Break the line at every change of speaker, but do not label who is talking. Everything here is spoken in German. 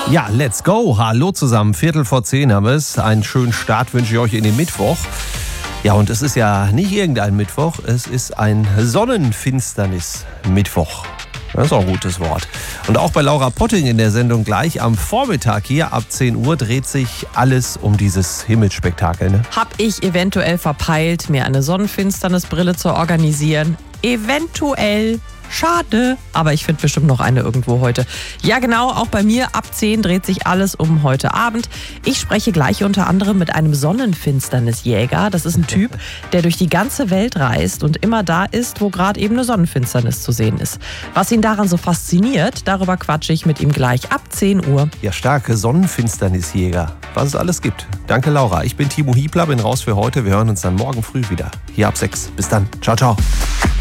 Ja, let's go. Hallo zusammen. 10:15 haben wir es. Einen schönen Start wünsche ich euch in den Mittwoch. Ja, und es ist ja nicht irgendein Mittwoch. Es ist ein Sonnenfinsternis-Mittwoch. Das ist auch ein gutes Wort. Und auch bei Laura Potting in der Sendung gleich am Vormittag hier ab 10 Uhr dreht sich alles um dieses Himmelsspektakel. Ne?
Hab ich eventuell verpeilt, mir eine Sonnenfinsternisbrille zu organisieren? Eventuell. Schade, aber ich finde bestimmt noch eine irgendwo heute. Ja genau, auch bei mir ab 10 dreht sich alles um heute Abend. Ich spreche gleich unter anderem mit einem Sonnenfinsternisjäger. Das ist ein Typ, der durch die ganze Welt reist und immer da ist, wo gerade eben eine Sonnenfinsternis zu sehen ist. Was ihn daran so fasziniert, darüber quatsche ich mit ihm gleich ab 10 Uhr.
Ja, starke Sonnenfinsternisjäger, was es alles gibt. Danke Laura, ich bin Timo Hiebler, bin raus für heute. Wir hören uns dann morgen früh wieder. Hier ab 6. Bis dann. Ciao, ciao.